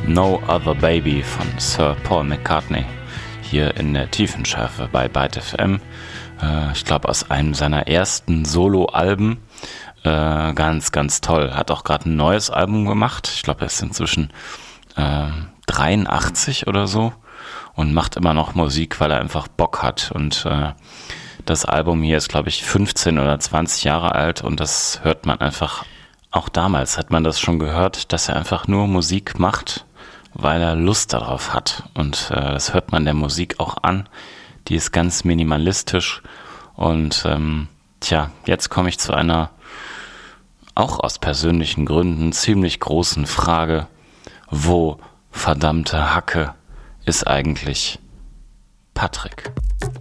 No Other Baby von Sir Paul McCartney hier in der Tiefenschärfe bei Byte FM. Ich glaube aus einem seiner ersten Solo-Alben. Ganz, ganz toll. Hat auch gerade ein neues Album gemacht. Ich glaube, er ist inzwischen 83 oder so und macht immer noch Musik, weil er einfach Bock hat. Und das Album hier ist, glaube ich, 15 oder 20 Jahre alt und das hört man einfach. Auch damals hat man das schon gehört, dass er einfach nur Musik macht, weil er Lust darauf hat. Und das hört man der Musik auch an. Die ist ganz minimalistisch. Und jetzt komme ich zu einer, auch aus persönlichen Gründen, ziemlich großen Frage. Wo, verdammte Hacke, ist eigentlich Patrick?